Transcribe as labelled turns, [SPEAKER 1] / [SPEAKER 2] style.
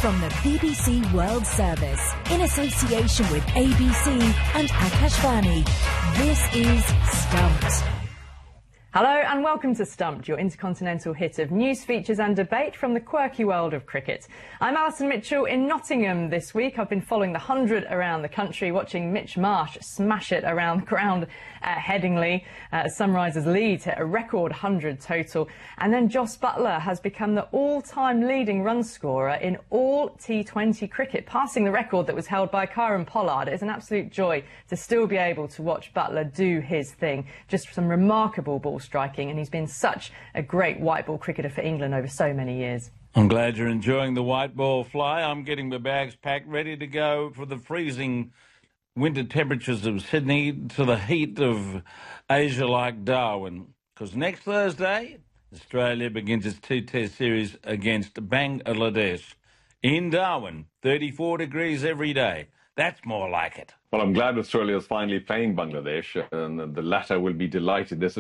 [SPEAKER 1] from the BBC World Service, in association with ABC and Akashvani. This is Stumped.
[SPEAKER 2] Hello and welcome to Stumped, your intercontinental hit of news, features and debate from the quirky world of cricket. I'm Alison Mitchell in Nottingham this week. I've been following the 100 around the country, watching Mitch Marsh smash it around the ground at Headingley. Sunrisers lead to a record 100 total. And then Jos Buttler has become the all-time leading run scorer in all T20 cricket, passing the record that was held by Kieron Pollard. It's an absolute joy to still be able to watch Buttler do his thing. Just some remarkable ball striking, and he's been such a great white ball cricketer for England over so many years.
[SPEAKER 3] I'm glad you're enjoying the white ball fly. I'm getting my bags packed, ready to go for the freezing winter temperatures of Sydney to the heat of Asia like Darwin. Because next Thursday, Australia begins its two-test series against Bangladesh in Darwin. 34 degrees every day. That's more like it.
[SPEAKER 4] Well, I'm glad Australia is finally playing Bangladesh, and the latter will be delighted. This